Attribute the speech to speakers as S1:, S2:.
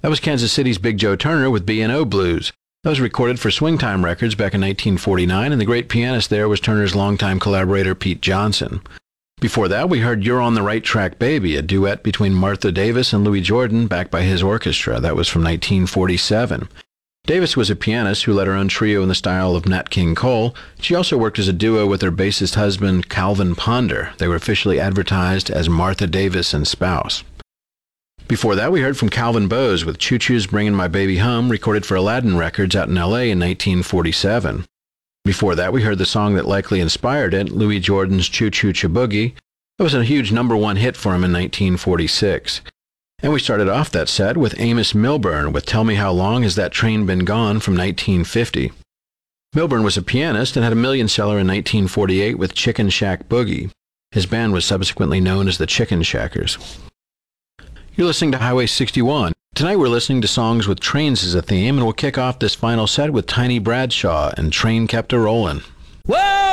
S1: That was Kansas City's Big Joe Turner with B&O Blues. That was recorded for Swingtime Records back in 1949, and the great pianist there was Turner's longtime collaborator Pete Johnson. Before that, we heard You're on the Right Track, Baby, a duet between Martha Davis and Louis Jordan, backed by his orchestra. That was from 1947. Davis was a pianist who led her own trio in the style of Nat King Cole. She also worked as a duo with her bassist husband, Calvin Ponder. They were officially advertised as Martha Davis and Spouse. Before that, we heard from Calvin Bowes with Choo Choo's Bringin' My Baby Home, recorded for Aladdin Records out in L.A. in 1947. Before that, we heard the song that likely inspired it, Louis Jordan's Choo Choo Chaboogie. It was a huge #1 hit for him in 1946. And we started off that set with Amos Milburn with Tell Me How Long Has That Train Been Gone from 1950. Milburn was a pianist and had a million seller in 1948 with Chicken Shack Boogie. His band was subsequently known as the Chicken Shackers. You're listening to Highway 61. Tonight we're listening to songs with trains as a theme, and we'll kick off this final set with Tiny Bradshaw and Train Kept A-Rollin'.
S2: Whoa!